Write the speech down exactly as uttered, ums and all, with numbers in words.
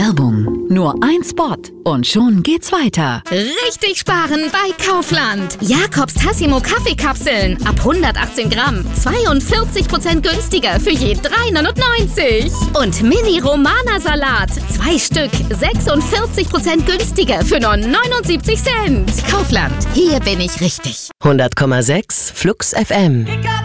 Werbung. Nur ein Spot und schon geht's weiter. Richtig sparen bei Kaufland. Jakobs Tassimo Kaffeekapseln ab hundertachtzehn Gramm. zweiundvierzig Prozent günstiger für je drei neunundneunzig. Und Mini Romana Salat. Zwei Stück. sechsundvierzig Prozent günstiger für nur neunundsiebzig Cent. Kaufland. Hier bin ich richtig. hundert Komma sechs Flux F M.